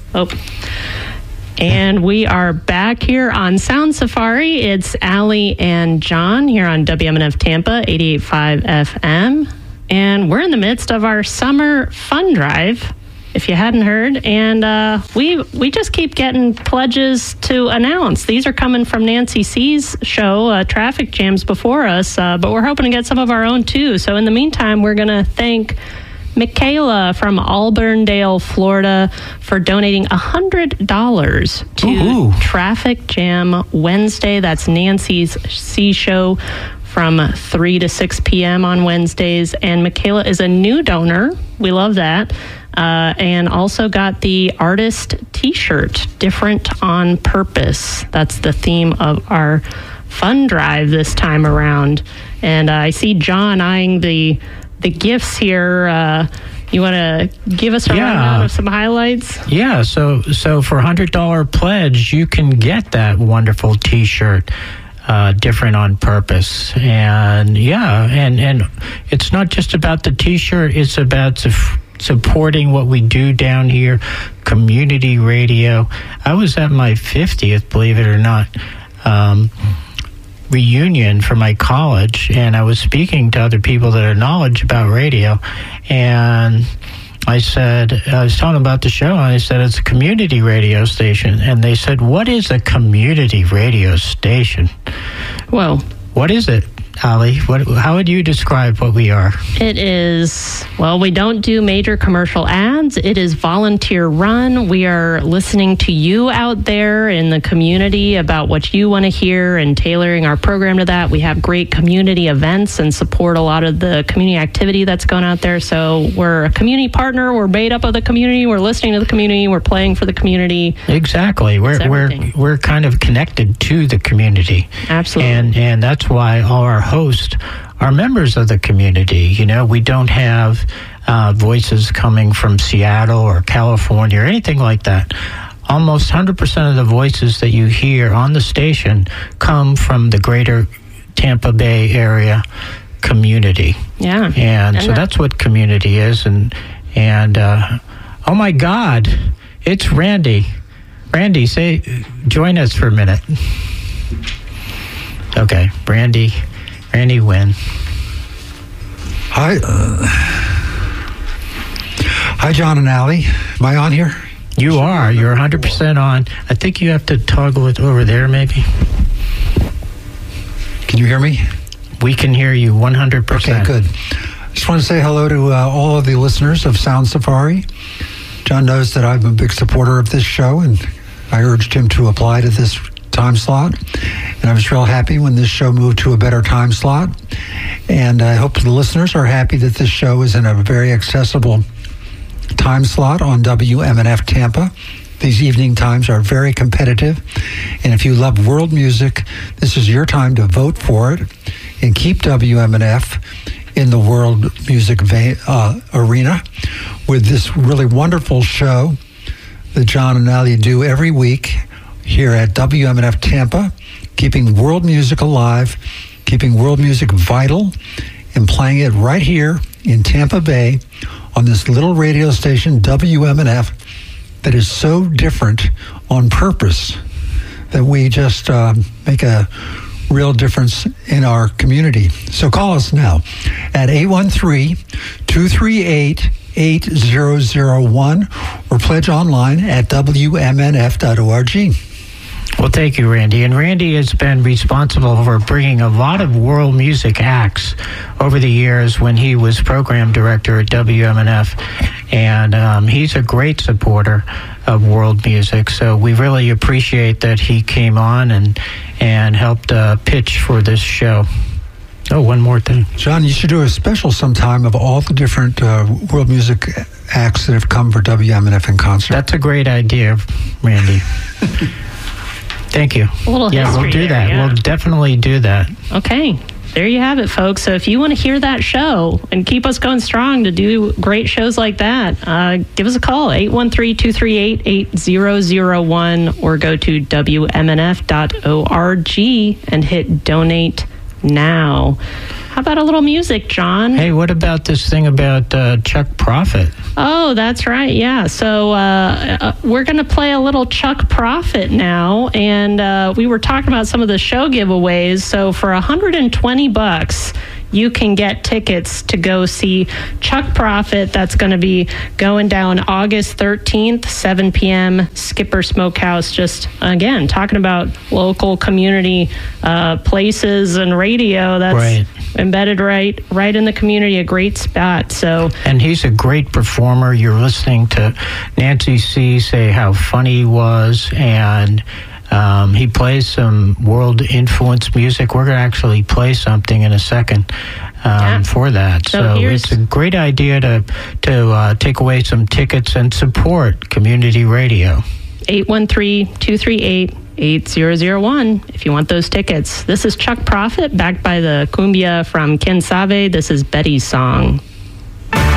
And we are back here on Sound Safari. It's Allie and John here on WMNF Tampa, 88.5 FM. And we're in the midst of our summer fun drive, if you hadn't heard. And we just keep getting pledges to announce. These are coming from Nancy C's show, Traffic Jams Before Us, but we're hoping to get some of our own too. So in the meantime, we're going to thank Michaela from Auburndale, Florida, for donating $100 to Traffic Jam Wednesday. That's Nancy's C show from 3 to 6 p.m. on Wednesdays. And Michaela is a new donor. We love that. And also got the artist T-shirt, Different on Purpose. That's the theme of our fun drive this time around. And I see John eyeing the gifts here. You want to give us a rundown of some highlights? Yeah, so for $100 pledge, you can get that wonderful T-shirt, Different on Purpose. And and it's not just about the T-shirt, it's about supporting what we do down here, community radio. I was at my 50th, believe it or not, reunion for my college, and I was speaking to other people that are knowledge about radio, and I was telling them about the show, and I said, it's a community radio station. And they said, what is a community radio station? Well, what is it, Allie? How would you describe what we are? It is, we don't do major commercial ads. It is volunteer run. We are listening to you out there in the community about what you want to hear and tailoring our program to that. We have great community events and support a lot of the community activity that's going out there. So we're a community partner. We're made up of the community. We're listening to the community. We're playing for the community. Exactly. We're kind of connected to the community. Absolutely. And that's why all our hosts are members of the community. You know, we don't have voices coming from Seattle or California or anything like that. Almost 100% of the voices that you hear on the station come from the greater Tampa Bay area community. Yeah. And so that's what community is. And oh my God, it's Randy. Randy, join us for a minute. Okay, Randy Wynn. Hi, John and Allie. Am I on here? You are. You're 100% on. I think you have to toggle it over there, maybe. Can you hear me? We can hear you 100%. Okay, good. I just want to say hello to all of the listeners of Sound Safari. John knows that I'm a big supporter of this show, and I urged him to apply to this time slot, and I was real happy when this show moved to a better time slot, and I hope the listeners are happy that this show is in a very accessible time slot on WMNF Tampa. These evening times are very competitive, and if you love world music, this is your time to vote for it and keep WMNF in the world music arena with this really wonderful show that John and Allie do every week here at WMNF Tampa, keeping world music alive, keeping world music vital, and playing it right here in Tampa Bay on this little radio station, WMNF, that is so different on purpose that we just make a real difference in our community. So call us now at 813-238-8001 or pledge online at WMNF.org. Well, thank you, Randy. And Randy has been responsible for bringing a lot of world music acts over the years when he was program director at WMNF. And he's a great supporter of world music. So we really appreciate that he came on and helped pitch for this show. Oh, one more thing. John, you should do a special sometime of all the different world music acts that have come for WMNF in concert. That's a great idea, Randy. Thank you. We'll do that. Yeah. We'll definitely do that. Okay. There you have it, folks. So if you want to hear that show and keep us going strong to do great shows like that, give us a call, 813-238-8001, or go to WMNF.org and hit Donate now. How about a little music, John? Hey, what about this thing about Chuck Prophet? Oh, that's right. Yeah. So we're going to play a little Chuck Prophet now. And we were talking about some of the show giveaways. So for $120, you can get tickets to go see Chuck Prophet. That's going to be going down August 13th, 7 p.m., Skipper Smokehouse. Just, again, talking about local community places and radio. That's embedded right in the community, a great spot. And he's a great performer. You're listening to Nancy C. say how funny he was, and he plays some world influence music. We're going to actually play something in a second for that. So it's a great idea to take away some tickets and support community radio. 813-238-8001 if you want those tickets. This is Chuck Prophet, backed by the cumbia from Ken Save. This is Betty's Song.